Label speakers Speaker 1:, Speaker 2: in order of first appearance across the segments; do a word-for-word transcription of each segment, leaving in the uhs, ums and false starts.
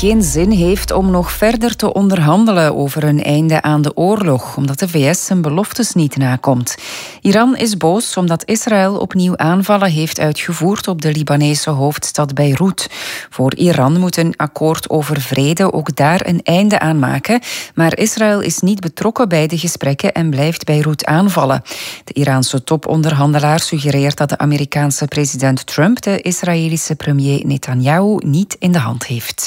Speaker 1: geen zin heeft om nog verder te onderhandelen over een einde aan de oorlog, omdat de V S zijn beloftes niet nakomt. Iran is boos omdat Israël opnieuw aanvallen heeft uitgevoerd op de Libanese hoofdstad Beirut. Voor Iran moet een akkoord over vrede ook daar een einde aan maken, maar Israël is niet betrokken bij de gesprekken en blijft Beirut aanvallen. De Iraanse toponderhandelaar suggereert dat de Amerikaanse president Trump de Israëlische premier Netanyahu niet in de hand heeft.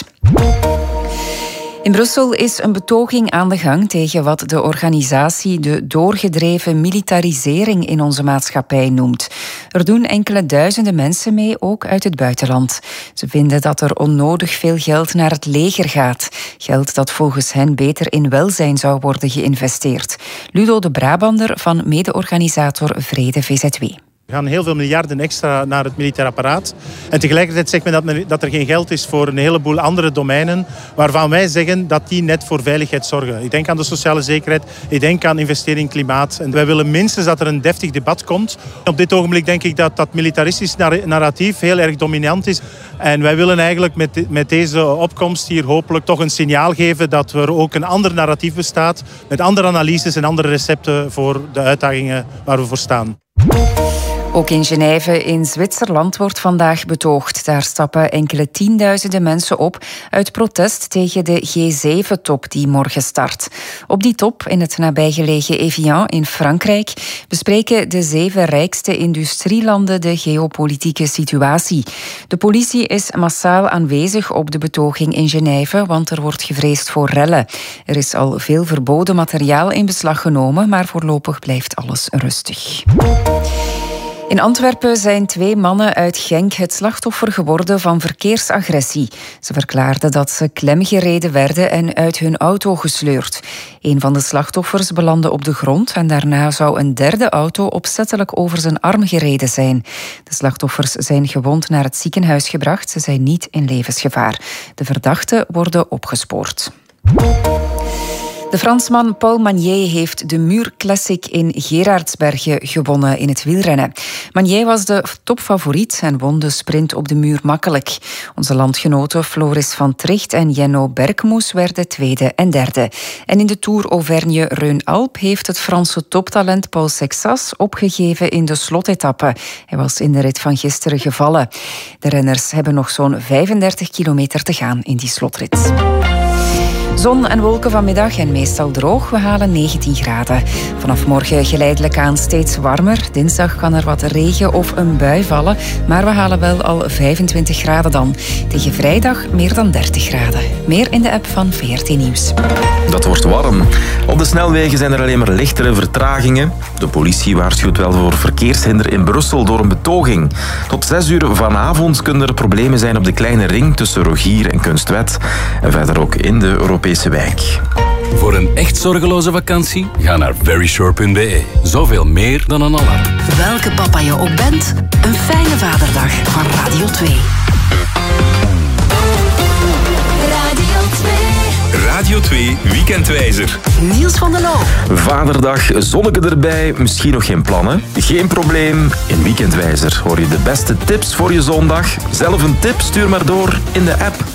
Speaker 1: In Brussel is een betoging aan de gang tegen wat de organisatie de doorgedreven militarisering in onze maatschappij noemt. Er doen enkele duizenden mensen mee, ook uit het buitenland. Ze vinden dat er onnodig veel geld naar het leger gaat. Geld dat volgens hen beter in welzijn zou worden geïnvesteerd. Ludo de Brabander van mede-organisator Vrede V Z W.
Speaker 2: Er gaan heel veel miljarden extra naar het militair apparaat. En tegelijkertijd zegt men dat, men dat er geen geld is voor een heleboel andere domeinen waarvan wij zeggen dat die net voor veiligheid zorgen. Ik denk aan de sociale zekerheid, ik denk aan investering in klimaat. En wij willen minstens dat er een deftig debat komt. Op dit ogenblik denk ik dat dat militaristisch narratief heel erg dominant is. En wij willen eigenlijk met, met deze opkomst hier hopelijk toch een signaal geven dat er ook een ander narratief bestaat met andere analyses en andere recepten voor de uitdagingen waar we voor staan.
Speaker 1: Ook in Genève in Zwitserland wordt vandaag betoogd. Daar stappen enkele tienduizenden mensen op uit protest tegen de G zeven top die morgen start. Op die top in het nabijgelegen Evian in Frankrijk bespreken de zeven rijkste industrielanden de geopolitieke situatie. De politie is massaal aanwezig op de betoging in Genève, want er wordt gevreesd voor rellen. Er is al veel verboden materiaal in beslag genomen, maar voorlopig blijft alles rustig. In Antwerpen zijn twee mannen uit Genk het slachtoffer geworden van verkeersagressie. Ze verklaarden dat ze klemgereden werden en uit hun auto gesleurd. Een van de slachtoffers belandde op de grond en daarna zou een derde auto opzettelijk over zijn arm gereden zijn. De slachtoffers zijn gewond naar het ziekenhuis gebracht. Ze zijn niet in levensgevaar. De verdachten worden opgespoord. De Fransman Paul Magnier heeft de Muur Classic in Gerardsbergen gewonnen in het wielrennen. Magnier was de topfavoriet en won de sprint op de muur makkelijk. Onze landgenoten Floris van Tricht en Jenno Berkmoes werden tweede en derde. En in de Tour Auvergne-Rhône-Alpes heeft het Franse toptalent Paul Sexas opgegeven in de slotetappe. Hij was in de rit van gisteren gevallen. De renners hebben nog zo'n vijfendertig kilometer te gaan in die slotrit. Zon en wolken vanmiddag en meestal droog. We halen negentien graden. Vanaf morgen geleidelijk aan steeds warmer. Dinsdag kan er wat regen of een bui vallen. Maar we halen wel al vijfentwintig graden dan. Tegen vrijdag meer dan dertig graden. Meer in de app van V R T Nieuws.
Speaker 3: Dat wordt warm. Op de snelwegen zijn er alleen maar lichtere vertragingen. De politie waarschuwt wel voor verkeershinder in Brussel door een betoging. Tot zes uur vanavond kunnen er problemen zijn op de kleine ring tussen Rogier en Kunstwet. En verder ook in de Europese wijk.
Speaker 4: Voor een echt zorgeloze vakantie, ga naar veryshore punt b e. Zoveel meer dan een alarm.
Speaker 5: Welke papa je ook bent, een fijne vaderdag van Radio twee.
Speaker 6: Radio twee.
Speaker 7: Radio twee Weekendwijzer.
Speaker 5: Niels van den Loo.
Speaker 3: Vaderdag, zonneke erbij, misschien nog geen plannen? Geen probleem. In Weekendwijzer hoor je de beste tips voor je zondag. Zelf een tip, stuur maar door in de app.